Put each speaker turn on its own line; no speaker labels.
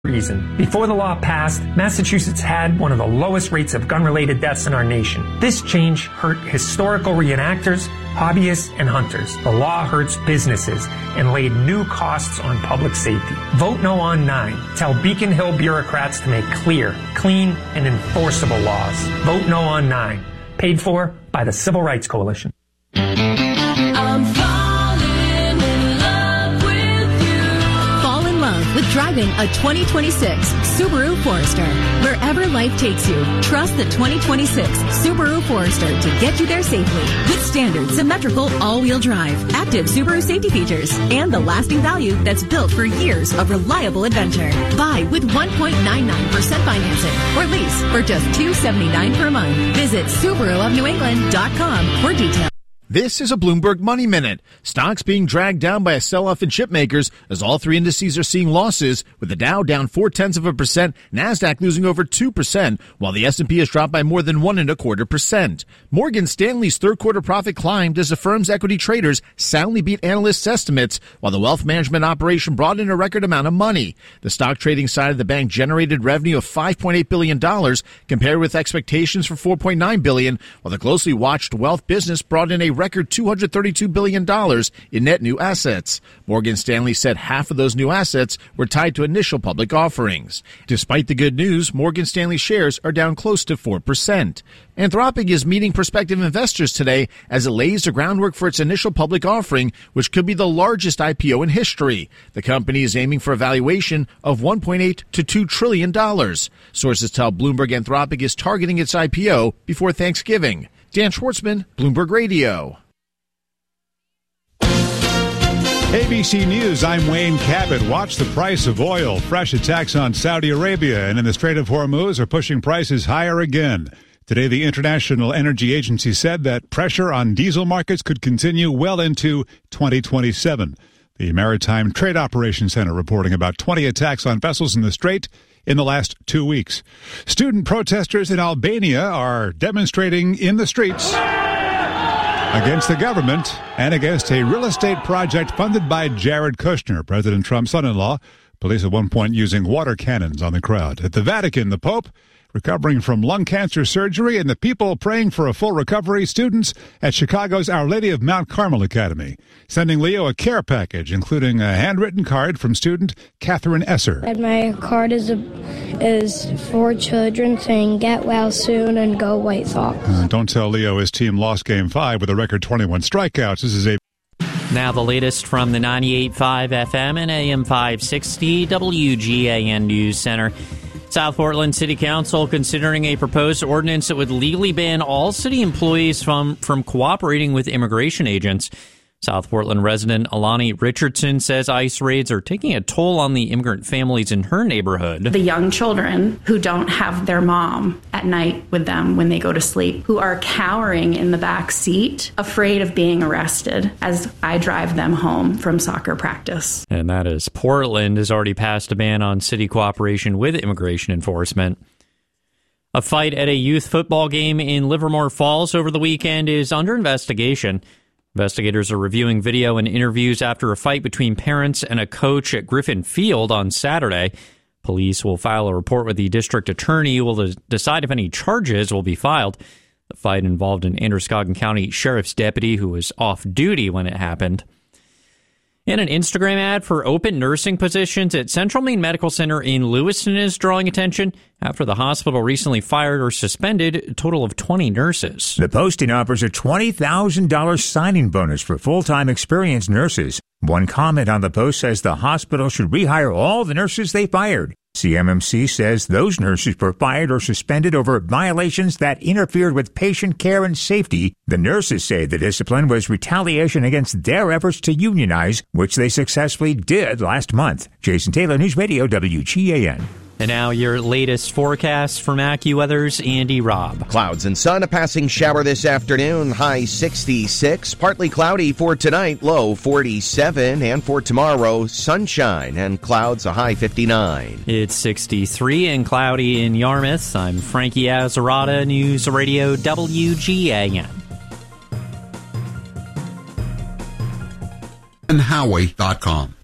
reason. Before the law passed, Massachusetts had one of the lowest rates of gun-related deaths in our nation. This change hurt historical reenactors, hobbyists, and hunters. The law hurts businesses and laid new costs on public safety. Vote no on 9. Tell Beacon Hill bureaucrats to make clear, clean, and enforceable laws. Vote no on 9. Paid for by the Civil Rights Coalition.
I'm falling in love with you. Fall in love with driving a 2026 Subaru Forester. Wherever life takes you, trust the 2026 Subaru Forester to get you there safely. With standard symmetrical all-wheel drive, active Subaru safety features, and the lasting value that's built for years of reliable adventure. Buy with 1.99% financing or lease for just $279 per month. Visit SubaruofNewEngland.com for details.
This is a Bloomberg Money Minute. Stocks being dragged down by a sell-off in chip makers as all three indices are seeing losses, with the Dow down 0.4%, NASDAQ losing over 2%, while the S&P has dropped by more than 1.25%. Morgan Stanley's third quarter profit climbed as the firm's equity traders soundly beat analysts' estimates, while the wealth management operation brought in a record amount of money. The stock trading side of the bank generated revenue of $5.8 billion, compared with expectations for $4.9 billion, while the closely watched wealth business brought in a record $232 billion in net new assets. Morgan Stanley said half of those new assets were tied to initial public offerings. Despite the good news, Morgan Stanley shares are down close to 4%. Anthropic is meeting prospective investors today as it lays the groundwork for its initial public offering, which could be the largest IPO in history. The company is aiming for a valuation of $1.8 to $2 trillion. Sources tell Bloomberg Anthropic is targeting its IPO before Thanksgiving. Dan Schwartzman, Bloomberg Radio.
ABC News, I'm Wayne Cabot. Watch the price of oil. Fresh attacks on Saudi Arabia and in the Strait of Hormuz are pushing prices higher again. Today, the International Energy Agency said that pressure on diesel markets could continue well into 2027. The Maritime Trade Operations Center reporting about 20 attacks on vessels in the Strait in the last 2 weeks. Student protesters in Albania are demonstrating in the streets against the government and against a real estate project funded by Jared Kushner, President Trump's son-in-law. Police at one point using water cannons on the crowd. At the Vatican, the Pope recovering from lung cancer surgery, and the people praying for a full recovery. Students at Chicago's Our Lady of Mount Carmel Academy sending Leo a care package, including a handwritten card from student Catherine Esser.
And my card is for children saying, "Get well soon and go White Sox."
Don't tell Leo his team lost Game 5 with a record 21 strikeouts. This is a
Now the latest from the 98.5 FM and AM 560 WGAN News Center. South Portland City Council considering a proposed ordinance that would legally ban all city employees from cooperating with immigration agents. South Portland resident Alani Richardson says ICE raids are taking a toll on the immigrant families in her neighborhood.
The young children who don't have their mom at night with them when they go to sleep, who are cowering in the back seat, afraid of being arrested as I drive them home from soccer practice.
And that is Portland has already passed a ban on city cooperation with immigration enforcement. A fight at a youth football game in Livermore Falls over the weekend is under investigation. Investigators are reviewing video and interviews after a fight between parents and a coach at Griffin Field on Saturday. Police will file a report with the district attorney who will decide if any charges will be filed. The fight involved an Androscoggin County Sheriff's deputy who was off duty when it happened. And an Instagram ad for open nursing positions at Central Maine Medical Center in Lewiston is drawing attention after the hospital recently fired or suspended a total of 20 nurses.
The posting offers a $20,000 signing bonus for full-time experienced nurses. One comment on the post says the hospital should rehire all the nurses they fired. CMMC says those nurses were fired or suspended over violations that interfered with patient care and safety. The nurses say the discipline was retaliation against their efforts to unionize, which they successfully did last month. Jason Taylor, News Radio, WGAN.
And now your latest forecast from AccuWeather's Andy Robb.
Clouds and sun, a passing shower this afternoon, high 66. Partly cloudy for tonight, low 47. And for tomorrow, sunshine and clouds, a high 59.
It's 63 and cloudy in Yarmouth. I'm Frankie Azzarata, News Radio WGAN.
And Howie.com.